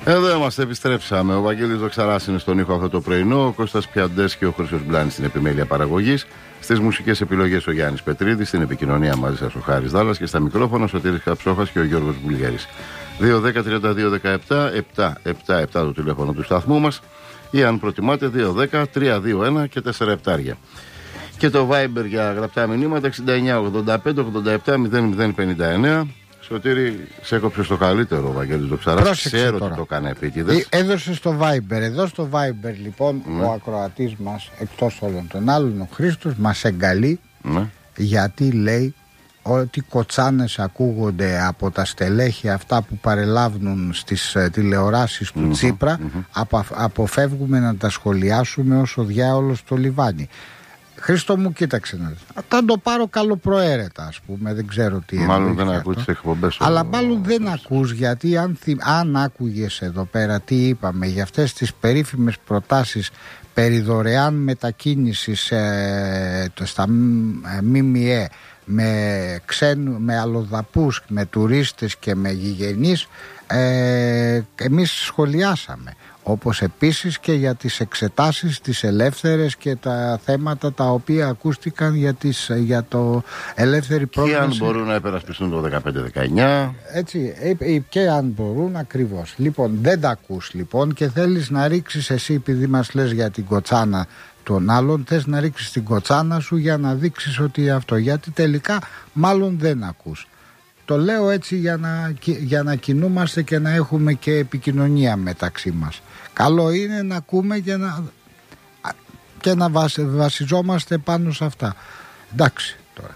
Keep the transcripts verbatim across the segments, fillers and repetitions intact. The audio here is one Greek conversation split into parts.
Εδώ είμαστε, επιστρέψαμε. Ο Βαγγέλης Δοξαράς είναι στον ήχο αυτό το πρωινό, ο Κώστας Πιαντές και ο Χρήστος Μπλάνης στην επιμέλεια παραγωγής. Στις μουσικές επιλογές ο Γιάννης Πετρίδης, στην επικοινωνία μαζί σας ο Χάρης Δάλλας και στα μικρόφωνα ο Σωτήρης Καψόχας και ο Γιώργος Μπουλγέρης. δύο δέκα τριάντα δύο δεκαεπτά επτακόσια εβδομήντα επτά το τηλέφωνο του σταθμού μας, ή αν προτιμάτε δύο δέκα τρία δύο ένα και τέσσερα επτάρια. Και το Viber για γραπτά μηνύματα εξήντα εννιά ογδόντα πέντε ογδόντα επτά μηδέν μηδέν πενήντα εννέα. Σωτήρη, σε έκοψε στο καλύτερο ο Βαγγέλης Δοξαράς. Ξέρω ότι το κάνει επίτηδες. Έδωσε στο Viber. Εδώ στο Viber λοιπόν ναι. Ο ακροατής μας, εκτός όλων των άλλων, ο Χρήστος, μας εγκαλεί ναι. Γιατί λέει ότι κοτσάνες ακούγονται από τα στελέχη αυτά που παρελάβουν στις ε, τηλεοράσεις του mm-hmm, Τσίπρα. Mm-hmm. Απο, αποφεύγουμε να τα σχολιάσουμε όσο διάολο στο λιβάνι. Χρήστο μου, κοίταξε να δεις. Θα το πάρω καλοπροαίρετα, ας πούμε. Δεν ξέρω τι. Μάλλον δεν ακούς τις εκπομπές. Αλλά μάλλον δεν ακούς, γιατί αν, θυ... αν άκουγες εδώ πέρα τι είπαμε για αυτές τις περίφημες προτάσεις περί δωρεάν μετακίνησης ε, το, στα ΜΜΕ με, ξένου, με αλλοδαπούς, με τουρίστες και με γηγενείς, ε, εμείς σχολιάσαμε. Όπως επίσης και για τις εξετάσεις τις ελεύθερες και τα θέματα τα οποία ακούστηκαν για, τις, για το ελεύθερη πρόσβαση. Και αν μπορούν να υπερασπιστούν το δεκαπέντε δεκαεννιά. Έτσι, και αν μπορούν ακριβώς. Λοιπόν, δεν τα ακούς λοιπόν και θέλεις να ρίξεις εσύ, επειδή μας λες για την κοτσάνα των άλλων, θες να ρίξεις την κοτσάνα σου για να δείξεις ότι αυτό, γιατί τελικά μάλλον δεν ακούς. Το λέω έτσι για να, για να κινούμαστε και να έχουμε και επικοινωνία μεταξύ μας. Καλό είναι να ακούμε και να, και να βασιζόμαστε πάνω σε αυτά. Εντάξει τώρα.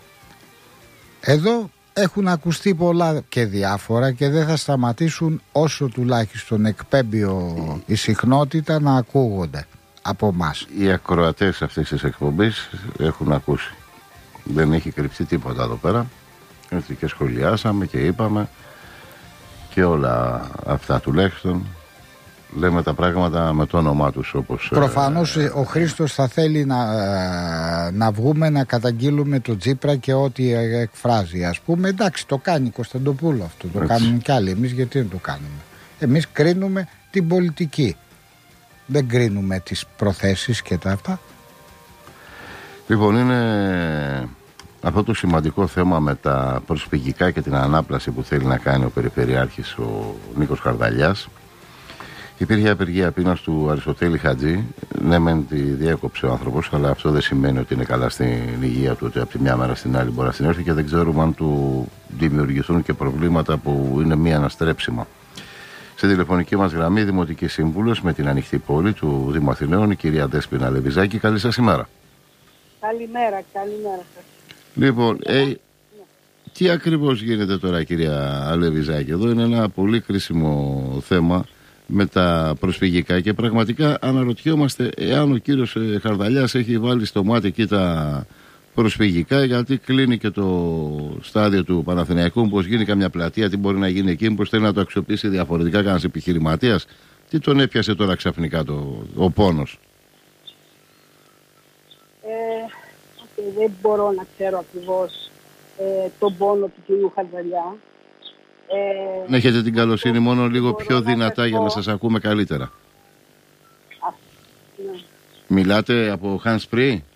Εδώ έχουν ακουστεί πολλά και διάφορα και δεν θα σταματήσουν όσο τουλάχιστον εκπέμπει ο, η συχνότητα να ακούγονται από εμάς. Οι ακροατές αυτής της εκπομπής έχουν ακούσει. Δεν έχει κρυφτεί τίποτα εδώ πέρα. Έτσι και σχολιάσαμε και είπαμε και όλα αυτά τουλάχιστον. Λέμε τα πράγματα με το όνομά τους όπως... Προφανώς ε, ο Χρήστος θα θέλει να, ε, να βγούμε να καταγγείλουμε τον Τσίπρα και ό,τι εκφράζει. Ας πούμε, εντάξει, το κάνει η Κωνσταντοπούλου αυτό, το έτσι. Κάνουν κι άλλοι. Εμείς γιατί δεν το κάνουμε? Εμείς κρίνουμε την πολιτική. Δεν κρίνουμε τις προθέσεις και τα αυτά. Λοιπόν, είναι αυτό το σημαντικό θέμα με τα προσφυγικά και την ανάπλαση που θέλει να κάνει ο Περιφερειάρχης ο Νίκος Χαρδαλιάς. Υπήρχε απεργία πείνας του Αριστοτέλη Χατζή. Ναι, μεν τη διέκοψε ο άνθρωπος, αλλά αυτό δεν σημαίνει ότι είναι καλά στην υγεία του, ότι από τη μια μέρα στην άλλη μπορεί να συνέρθει και δεν ξέρουμε αν του δημιουργηθούν και προβλήματα που είναι μη αναστρέψιμα. Στη τηλεφωνική μας γραμμή, Δημοτική Σύμβουλος με την Ανοιχτή Πόλη του Δήμου Αθηναίων, η κυρία Δέσποινα Λεβιζάκη. Καλή σας ημέρα. Καλημέρα, καλημέρα σας. Λοιπόν, ε, ναι. Τι ακριβώς γίνεται τώρα, κυρία Λεβιζάκη? Εδώ είναι ένα πολύ κρίσιμο θέμα με τα προσφυγικά και πραγματικά αναρωτιόμαστε εάν ο κύριος Χαρδαλιάς έχει βάλει στο μάτι εκεί τα προσφυγικά, γιατί κλείνει και το στάδιο του Παναθηναϊκού, πως γίνει καμιά πλατεία, τι μπορεί να γίνει εκεί, πως θέλει να το αξιοποιήσει διαφορετικά κανένας επιχειρηματίας. Τι τον έπιασε τώρα ξαφνικά το, ο πόνος? Ε, okay, δεν μπορώ να ξέρω ακριβώς ε, τον πόνο του κυρίου Χαρδαλιά. Ε, έχετε την καλοσύνη μόνο λίγο πιο δυνατά για να σας ακούμε καλύτερα. Α, ναι. Μιλάτε από hands free? Ναι,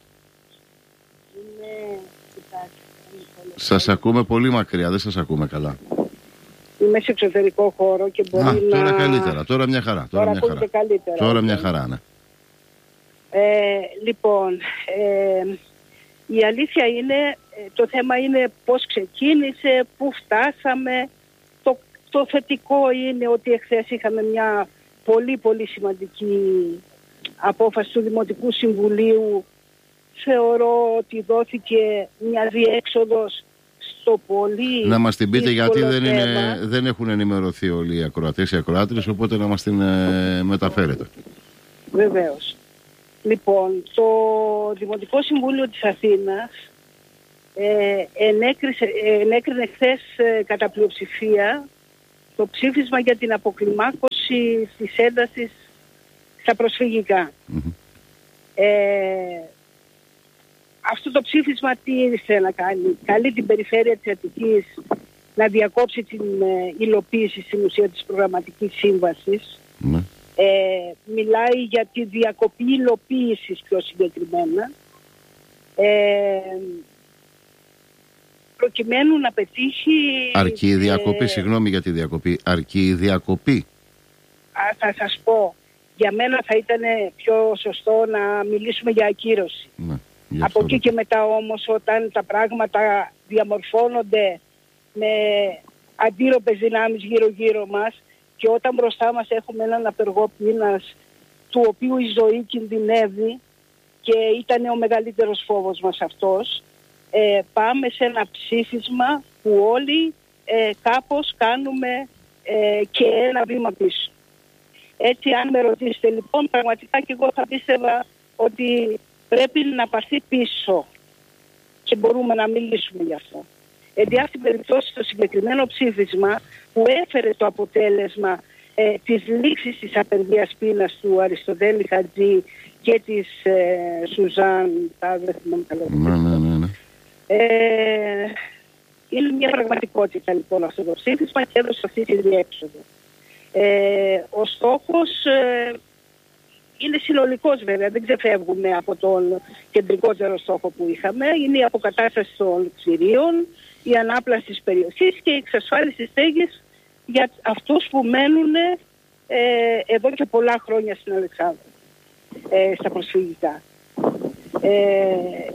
κοιτάξτε. Σας ακούμε πολύ μακριά, δεν σας ακούμε καλά. Είμαι σε εξωτερικό χώρο και μπορεί Α, να... τώρα καλύτερα, τώρα μια χαρά. Τώρα, τώρα, μια, χαρά. Καλύτερα, τώρα μια χαρά, ναι. Ε, λοιπόν, ε, η αλήθεια είναι, το θέμα είναι πώς ξεκίνησε, πού φτάσαμε. Το, το θετικό είναι ότι εχθές είχαμε μια πολύ πολύ σημαντική απόφαση του Δημοτικού Συμβουλίου. Θεωρώ ότι δόθηκε μια διέξοδος στο πολύ... Να μας την πείτε, γιατί δεν, είναι, δεν έχουν ενημερωθεί όλοι οι ακροατές, οι ακροάτρες, οπότε να μας την ε, μεταφέρετε. Βεβαίως. Λοιπόν, το Δημοτικό Συμβούλιο της Αθήνας ε, ενέκρισε, ενέκρινε χθες ε, κατά πλειοψηφία το ψήφισμα για την αποκλιμάκωση της έντασης στα προσφυγικά. Mm-hmm. Ε, αυτό το ψήφισμα τι ήρθε να κάνει? Καλεί την περιφέρεια της Αττικής να διακόψει την ε, υλοποίηση στην ουσία της προγραμματικής σύμβασης. Ναι. Ε, μιλάει για τη διακοπή υλοποίησης πιο συγκεκριμένα, ε, προκειμένου να πετύχει... Αρκεί η διακοπή, ε, συγγνώμη για τη διακοπή, αρκεί η διακοπή. Α, θα σας πω, για μένα θα ήταν πιο σωστό να μιλήσουμε για ακύρωση. Ναι, από εκεί και μετά όμως, όταν τα πράγματα διαμορφώνονται με αντίρροπες δυνάμεις γύρω-γύρω μας και όταν μπροστά μας έχουμε έναν απεργό πείνας του οποίου η ζωή κινδυνεύει και ήταν ο μεγαλύτερος φόβος μας αυτός, ε, πάμε σε ένα ψήφισμα που όλοι ε, κάπως κάνουμε ε, και ένα βήμα πίσω. Έτσι, αν με ρωτήσετε λοιπόν, πραγματικά και εγώ θα πίστευα ότι πρέπει να πάρθει πίσω και μπορούμε να μιλήσουμε γι' αυτό. Εν τη αυτή περιπτώσει, το συγκεκριμένο ψήφισμα που έφερε το αποτέλεσμα ε, της λήξης της απεργίας πείνας του Αριστοτέλη Χατζή και της ε, Σουζάν, τα δεν θυμάμαι καλά. Ναι, ναι, ναι, ναι. Ε, είναι μια πραγματικότητα λοιπόν αυτό το ψήφισμα και έδωσε αυτή τη διέξοδο. Ε, ο στόχος ε, είναι συνολικός βέβαια, δεν ξεφεύγουμε από τον κεντρικότερο στόχο που είχαμε. Είναι η αποκατάσταση των κτηρίων, η ανάπλαση της περιοχής και η εξασφάλιση στέγης για αυτούς που μένουν ε, εδώ και πολλά χρόνια στην Αλεξάνδρα, ε, στα προσφυγικά. Ε,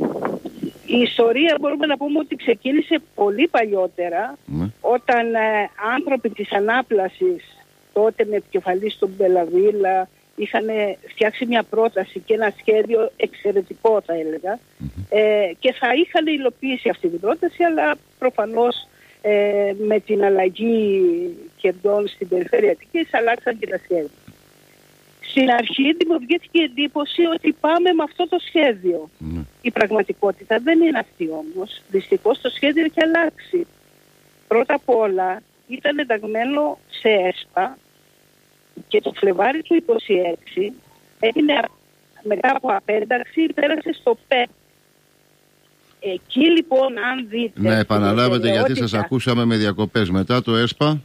η ιστορία μπορούμε να πούμε ότι ξεκίνησε πολύ παλιότερα, mm. όταν ε, άνθρωποι της ανάπλασης, τότε με επικεφαλή στον Μπελαβίλα, είχαν φτιάξει μια πρόταση και ένα σχέδιο εξαιρετικό θα έλεγα, mm-hmm. ε, και θα είχαν υλοποιήσει αυτή την πρόταση, αλλά προφανώς ε, με την αλλαγή κερδών στην περιφέρεια Αττικής αλλάξαν και τα σχέδια. Στην αρχή δημιουργήθηκε η εντύπωση ότι πάμε με αυτό το σχέδιο. Mm. Η πραγματικότητα δεν είναι αυτή όμως. Δυστυχώς το σχέδιο έχει αλλάξει. Πρώτα απ' όλα ήταν ενταγμένο σε ΕΣΠΑ και το Φλεβάρι του είκοσι έξι έγινε μετά από απένταξη, πέρασε στο ΠΕ. Εκεί λοιπόν αν δείτε... Να επαναλάβετε γιατί σας ακούσαμε με διακοπές. Μετά το ΕΣΠΑ...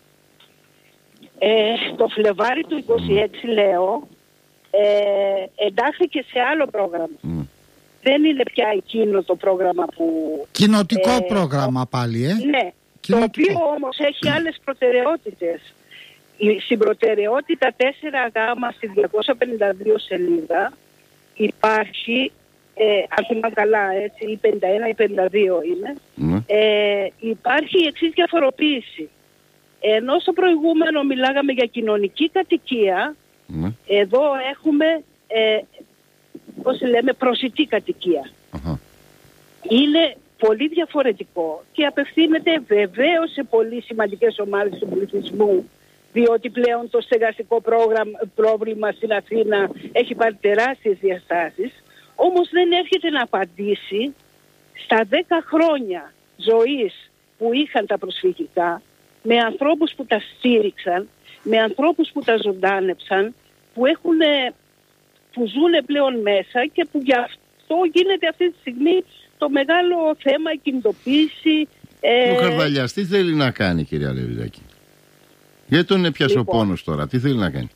Ε, το Φλεβάρι του είκοσι έξι mm. λέω ε, εντάχθηκε σε άλλο πρόγραμμα. Mm. Δεν είναι πια εκείνο το πρόγραμμα που... Κοινοτικό ε, πρόγραμμα πάλι, ε? Ναι, Κοινοτικό. Το οποίο όμως έχει άλλες προτεραιότητες. Στην προτεραιότητα τέσσερα γάμα στη διακόσια πενήντα δύο σελίδα υπάρχει, ε, αν θυμάμαι καλά, έτσι, η πενήντα ένα ή πενήντα δύο είναι, mm. ε, υπάρχει η εξής διαφοροποίηση. Ενώ στο προηγούμενο μιλάγαμε για κοινωνική κατοικία, mm. εδώ έχουμε, ε, πώς λέμε, προσιτή κατοικία. Uh-huh. Είναι πολύ διαφορετικό και απευθύνεται βεβαίως σε πολύ σημαντικές ομάδες του πληθυσμού, διότι πλέον το στεγαστικό πρόγραμμα, πρόβλημα στην Αθήνα έχει πάρει τεράστιες διαστάσεις, όμως δεν έρχεται να απαντήσει στα δέκα χρόνια ζωής που είχαν τα προσφυγικά, με ανθρώπους που τα στήριξαν, με ανθρώπους που τα ζωντάνεψαν, που, έχουν, που ζουν πλέον μέσα και που γι' αυτό γίνεται αυτή τη στιγμή το μεγάλο θέμα, η κινητοποίηση. Ε... Ο Χαρδαλιάς τι θέλει να κάνει, κυρία Λεβιδάκη? Γιατί τον έπιασε λοιπόν ο πόνος τώρα, τι θέλει να κάνει?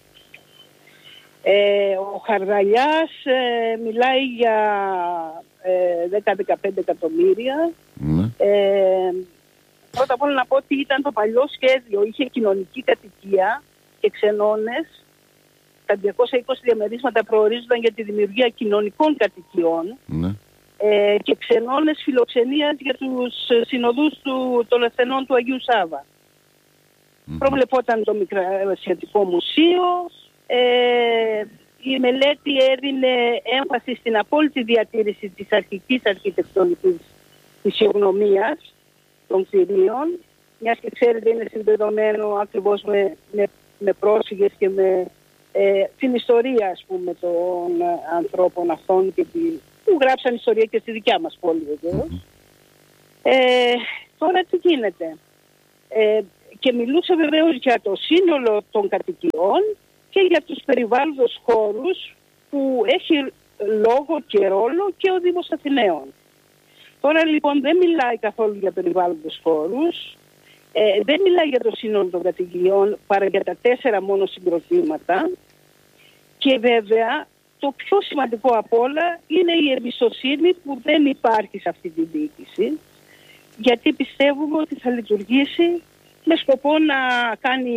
Ε, ο Χαρδαλιάς ε, μιλάει για ε, δέκα με δεκαπέντε εκατομμύρια. Mm. Ε, πρώτα απ' όλα να πω ότι ήταν το παλιό σχέδιο, είχε κοινωνική κατοικία και ξενώνες. Τα διακόσια είκοσι διαμερίσματα προορίζονταν για τη δημιουργία κοινωνικών κατοικιών. Mm. Ε, και ξενώνες φιλοξενίας για τους συνοδούς του, των ασθενών του Αγίου Σάβα. Mm-hmm. Προβλεπόταν το Μικροασιατικό Μουσείο. Ε, η μελέτη έδινε έμφαση στην απόλυτη διατήρηση της αρχικής αρχιτεκτονικής φυσιογνωμίας των κτηρίων, μιας και ξέρετε είναι συνδεδομένο ακριβώς με, με, με πρόσφυγες και με ε, την ιστορία, ας πούμε, των ανθρώπων αυτών και τη, που γράψαν ιστορία και στη δικιά μας πόλη βεβαίως. Mm-hmm. Ε, τώρα τι γίνεται? Ε, και μιλούσε βεβαίως για το σύνολο των κατοικιών και για τους περιβάλλοντος χώρους που έχει λόγο και ρόλο και ο Δήμος Αθηναίων. Τώρα λοιπόν δεν μιλάει καθόλου για περιβάλλοντος χώρους, Ε, δεν μιλάει για το σύνολο των κατοικιών, παρά για τα τέσσερα μόνο συγκροτήματα. Και βέβαια το πιο σημαντικό απ' όλα είναι η εμπιστοσύνη που δεν υπάρχει σε αυτή τη διοίκηση, γιατί πιστεύουμε ότι θα λειτουργήσει με σκοπό να κάνει,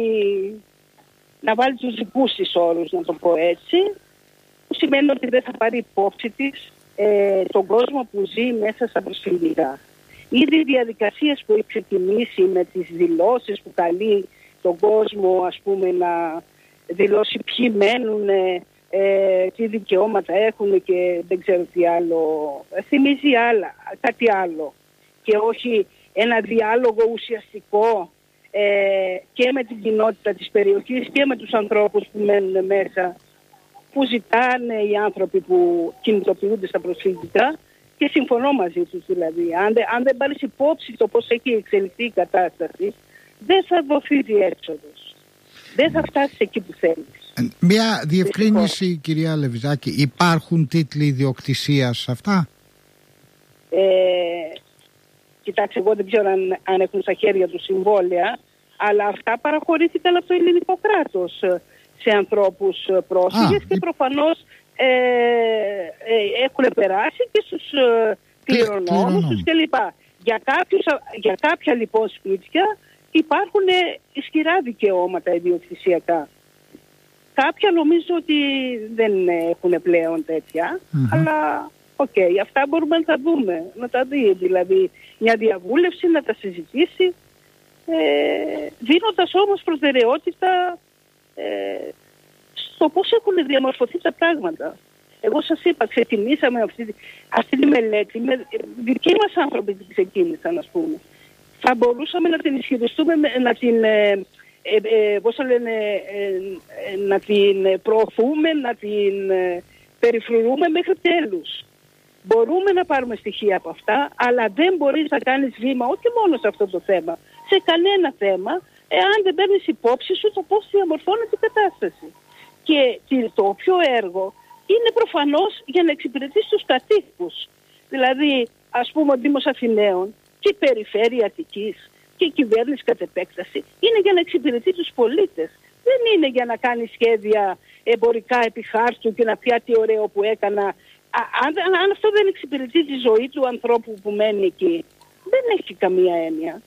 να βάλει τους δικούς της όρους, να το πω έτσι, που σημαίνει ότι δεν θα πάρει υπόψη της ε, τον κόσμο που ζει μέσα στα προσφυγικά. Ήδη οι διαδικασίες που έχει ξεκινήσει με τις δηλώσεις που καλεί τον κόσμο, ας πούμε, να δηλώσει ποιοι μένουν, ε, τι δικαιώματα έχουν και δεν ξέρω τι άλλο, θυμίζει άλλα, κάτι άλλο και όχι ένα διάλογο ουσιαστικό ε, και με την κοινότητα της περιοχής και με τους ανθρώπους που μένουν μέσα, που ζητάνε οι άνθρωποι που κινητοποιούνται στα προσφυγικά, και συμφωνώ μαζί τους δηλαδή. Αν, δε, αν δεν πάρεις υπόψη το πώς έχει εξελιχθεί η κατάσταση, δεν θα δοθεί διέξοδος. Δεν θα φτάσει εκεί που θέλεις. Μια διευκρίνηση, κυρία Λεβιζάκη, υπάρχουν τίτλοι ιδιοκτησίας σε αυτά? Ε, κοιτάξτε, εγώ δεν ξέρω αν, αν έχουν στα χέρια του συμβόλαια, αλλά αυτά παραχωρήθηκαν από το ελληνικό κράτος σε ανθρώπους πρόσφυγες. Α, και προφανώς ε, ε, έχουν περάσει και στους ε, κληρονόμους τους κλπ. Για, κάποιους, για κάποια λοιπόν σπίτια υπάρχουν ισχυρά δικαιώματα ιδιοκτησιακά. Κάποια νομίζω ότι δεν έχουν πλέον τέτοια, mm-hmm. αλλά οκ, okay, αυτά μπορούμε να τα δούμε, να τα δει, δηλαδή μια διαβούλευση να τα συζητήσει, ε, δίνοντας όμως προτεραιότητα ε, στο πώς έχουν διαμορφωθεί τα πράγματα. Εγώ σας είπα, ξεκινήσαμε αυτή, αυτή τη μελέτη, με, δικοί μας άνθρωποι ξεκίνησαν, ας πούμε. Θα μπορούσαμε να την ισχυριστούμε, να την, ε, ε, πώς το λένε, ε, ε, να την προωθούμε, να την ε, περιφρουρούμε μέχρι τέλους. Μπορούμε να πάρουμε στοιχεία από αυτά, αλλά δεν μπορείς να κάνεις βήμα, όχι μόνο σε αυτό το θέμα, σε κανένα θέμα, εάν δεν παίρνεις υπόψη σου το πώς διαμορφώνεται η κατάσταση. Και το όποιο έργο είναι προφανώς για να εξυπηρετήσει τους κατοίκους. Δηλαδή, ας πούμε, ο Δήμος Αθηναίων και η Περιφέρεια Αττικής και η κυβέρνηση κατ' επέκταση είναι για να εξυπηρετεί τους πολίτες. Δεν είναι για να κάνει σχέδια εμπορικά επί χάρτου και να πει τι ωραίο που έκανα. Α, αν, αν αυτό δεν εξυπηρετεί τη ζωή του ανθρώπου που μένει εκεί, δεν έχει καμία έννοια.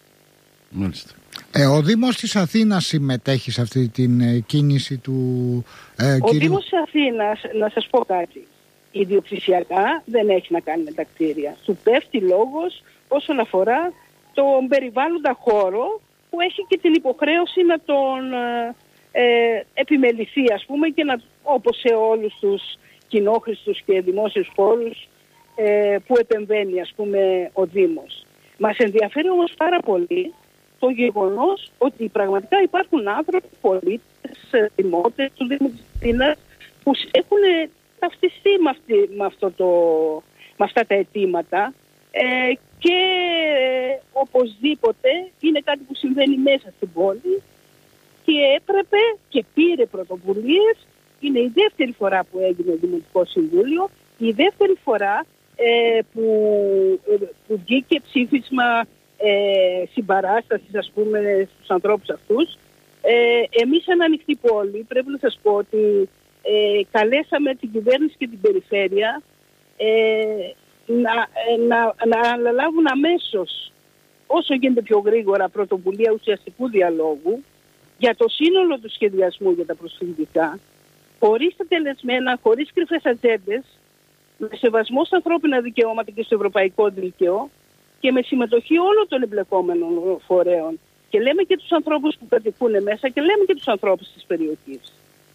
Μάλιστα. Ε, ο Δήμος της Αθήνας συμμετέχει σε αυτή την ε, κίνηση του ε, Ο κυρίου... Δήμος της Αθήνας, να σας πω κάτι, ιδιοκτησιακά δεν έχει να κάνει με τα κτίρια. Του πέφτει λόγος όσον αφορά τον περιβάλλοντα χώρο, που έχει και την υποχρέωση να τον ε, ε, επιμεληθεί, ας πούμε, και να, όπως σε όλους τους κοινόχρηστους και δημόσιους χώρους ε, που επεμβαίνει, ας πούμε, ο Δήμος. Μας ενδιαφέρει όμως πάρα πολύ το γεγονός ότι πραγματικά υπάρχουν άνθρωποι, πολίτες, δημότες του Δήμου της Αθήνας που έχουν ταυτιστεί με, αυτή, με, αυτό το, με αυτά τα αιτήματα ε, και ε, οπωσδήποτε είναι κάτι που συμβαίνει μέσα στην πόλη και έπρεπε και πήρε πρωτοβουλίες. Είναι η δεύτερη φορά που έγινε Δημοτικό Συμβούλιο, η δεύτερη φορά ε, που, που βγήκε ψήφισμα ε, συμπαράστασης, ας πούμε, στους ανθρώπους αυτούς. Ε, εμείς σαν Ανοιχτή Πόλη πρέπει να σας πω ότι ε, καλέσαμε την κυβέρνηση και την περιφέρεια ε, να, ε, να, να αναλάβουν αμέσως, όσο γίνεται πιο γρήγορα, πρωτοβουλία ουσιαστικού διαλόγου για το σύνολο του σχεδιασμού για τα προσφυγικά, χωρίς τα τελεσμένα, χωρίς κρυφές ατζέντες, με σεβασμό στα ανθρώπινα δικαιώματα και στο ευρωπαϊκό δίκαιο και με συμμετοχή όλων των εμπλεκόμενων φορέων. Και λέμε και τους ανθρώπους που κατοικούν μέσα και λέμε και τους ανθρώπους της περιοχής.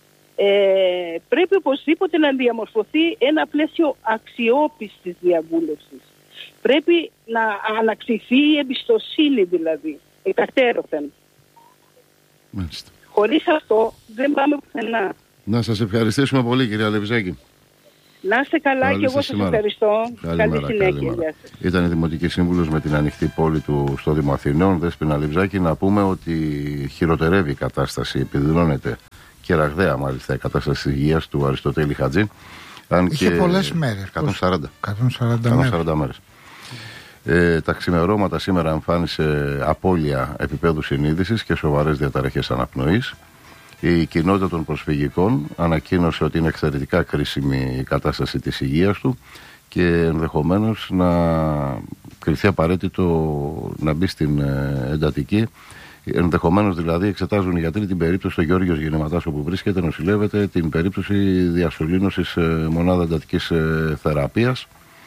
Ε, πρέπει οπωσδήποτε να διαμορφωθεί ένα πλαίσιο αξιόπιστης διαβούλευσης. Πρέπει να ανακτηθεί η εμπιστοσύνη, δηλαδή, εκατέρωθεν. Μάλιστα. Χωρίς αυτό δεν πάμε πουθενά. Να σας ευχαριστήσουμε πολύ, κυρία Λεβιζάκη. Να είστε καλά. Καλή και εγώ σας ευχαριστώ. Καλή, καλή μέρα, συνέχεια. καλή Ήταν η Δημοτική Σύμβουλος με την Ανοιχτή Πόλη του στο Δήμο Αθηνών, Δέσποινα Λεβιζάκη. Να πούμε ότι χειροτερεύει η κατάσταση, επιδεινώνεται και ραγδαία μάλιστα η κατάσταση της υγείας του Αριστοτέλη Χατζή. Αν Είχε και πολλές μέρες. εκατόν σαράντα. εκατόν σαράντα, εκατόν σαράντα μέρες. Ε, τα ξημερώματα σήμερα εμφάνισε απώλεια επίπεδου συνείδησης και σοβαρές διαταραχές αναπνοής. Η κοινότητα των προσφυγικών ανακοίνωσε ότι είναι εξαιρετικά κρίσιμη η κατάσταση της υγείας του και ενδεχομένως να κριθεί απαραίτητο να μπει στην εντατική. Ενδεχομένως δηλαδή εξετάζουν οι γιατροί την περίπτωση του Γιώργος Γεννηματάς όπου βρίσκεται, νοσηλεύεται, την περίπτωση διασωλήνωσης μονάδα εντατικής θεραπείας.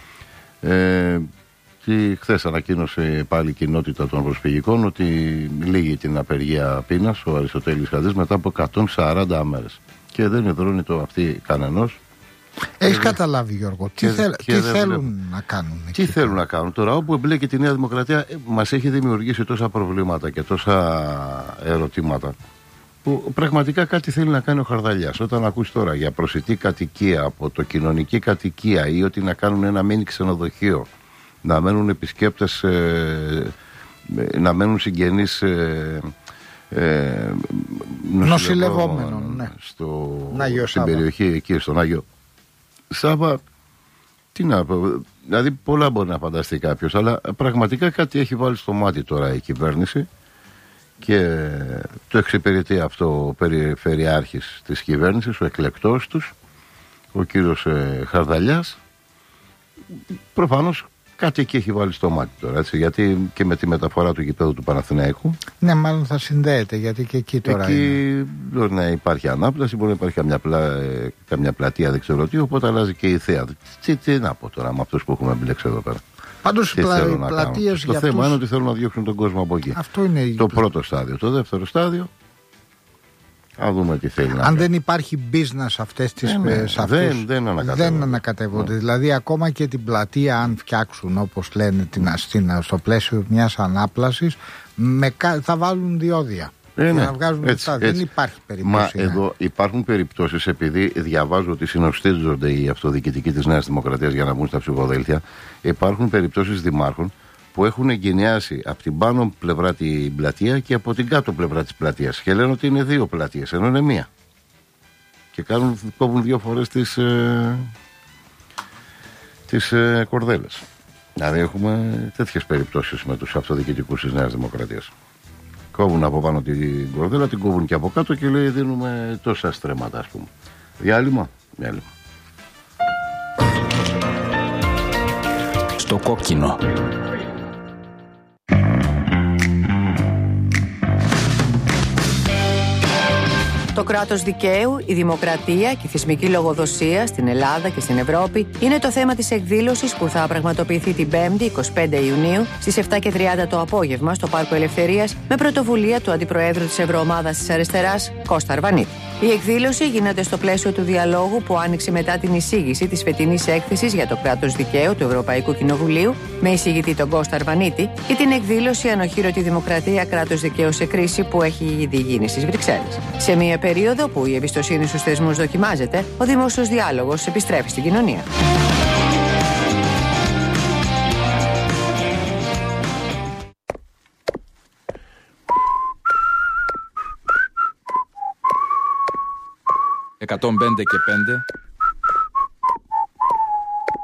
Ε, και χθες ανακοίνωσε πάλι η κοινότητα των προσφυγικών ότι λύγει την απεργία πείνας ο Αριστοτέλης Χαντής μετά από εκατόν σαράντα μέρες. Και δεν υδρώνει το αυτή κανενός. Έχεις καταλάβει, Γιώργο, τι, θέλ, τι θέλουν βλέπω. να κάνουν εκεί. Τι θέλουν να κάνουν τώρα, όπου εμπλέκει τη Νέα Δημοκρατία, μας έχει δημιουργήσει τόσα προβλήματα και τόσα ερωτήματα. Που πραγματικά κάτι θέλει να κάνει ο Χαρδαλιάς. Όταν ακούς τώρα για προσιτή κατοικία από το κοινωνική κατοικία ή ότι να κάνουν ένα μίνι ξενοδοχείο, να μένουν επισκέπτες, ε, να μένουν συγγενείς ε, ε, νοσηλευόμενων, ναι. στο, στην περιοχή εκεί, στον Άγιο Σάβα, τι να πω, δηλαδή πολλά μπορεί να φανταστεί κάποιος, αλλά πραγματικά κάτι έχει βάλει στο μάτι τώρα η κυβέρνηση και το εξυπηρετεί αυτό ο περιφερειάρχης της κυβέρνησης, ο εκλεκτός τους, ο κύριος ε, Χαρδαλιάς. Προφανώς κάτι εκεί έχει βάλει στο μάτι τώρα, έτσι, γιατί και με τη μεταφορά του γηπέδου του Παναθηναϊκού. Ναι, μάλλον θα συνδέεται, γιατί και εκεί τώρα εκεί είναι. Μπορεί να υπάρχει ανάπλαση, μπορεί να υπάρχει καμιά, πλα... καμιά πλατεία, δεν ξέρω τι, οπότε αλλάζει και η θέα. Τι, τι να πω τώρα με αυτούς που έχουμε μπλέξει εδώ πέρα. Πάντως οι πλα... πλατείες για Το θέμα αυτούς... είναι ότι θέλουν να διώξουν τον κόσμο από εκεί. Αυτό είναι το πρώτο στάδιο. Το δεύτερο στάδιο, α δούμε τι θέλει. Αν δεν υπάρχει business αυτές τις ε, ναι, σε αυτούς, δεν, δεν ανακατεύονται. Δεν ανακατεύονται. Ναι. Δηλαδή ακόμα και την πλατεία αν φτιάξουν όπως λένε την αστίνα στο πλαίσιο μιας ανάπλασης με, θα βάλουν διόδια. Ε, ναι. Να βγάζουν έτσι, λεφτά. Δεν υπάρχει περίπτωση. Μα ναι. Εδώ υπάρχουν περιπτώσεις, επειδή διαβάζω ότι συνοστίζονται οι αυτοδιοικητικοί της Νέας Δημοκρατίας για να μπουν στα ψηφοδέλτια, υπάρχουν περιπτώσεις δημάρχων που έχουν εγκαινιάσει από την πάνω πλευρά την πλατεία και από την κάτω πλευρά της πλατείας. Και λένε ότι είναι δύο πλατείες, ενώ είναι μία. Και κάνουν, κόβουν δύο φορές τις, ε, τις ε, κορδέλες. Δηλαδή έχουμε τέτοιες περιπτώσεις με τους αυτοδιοικητικούς της Νέας Δημοκρατίας. Κόβουν από πάνω την κορδέλα, την κόβουν και από κάτω και λέει δίνουμε τόσα στρέμματα, ας πούμε. Διάλειμμα. Διάλειμμα. Στο κόκκινο. Το κράτος δικαίου, η δημοκρατία και η θεσμική λογοδοσία στην Ελλάδα και στην Ευρώπη είναι το θέμα της εκδήλωσης που θα πραγματοποιηθεί την Πέμπτη, εικοστή πέμπτη Ιουνίου, στις επτά και τριάντα το απόγευμα στο Πάρκο Ελευθερίας, με πρωτοβουλία του Αντιπροέδρου της Ευρωομάδας της Αριστεράς, Κώστα Αρβανίτη. Η εκδήλωση γίνεται στο πλαίσιο του διαλόγου που άνοιξε μετά την εισήγηση της φετινής έκθεσης για το κράτος δικαίου του Ευρωπαϊκού Κοινοβουλίου, με εισηγητή τον Κώστα Αρβανίτη, και την εκδήλωση Ανοχήρωτη Δημοκρατία, κράτος δικαίου σε κρίση, που έχει ήδη γίνει στις Βρυξέλλες. Σε μια περίοδο που η εμπιστοσύνη στους θεσμούς δοκιμάζεται, ο δημόσιος διάλογος επιστρέφει στην κοινωνία. εκατόν πέντε και πέντε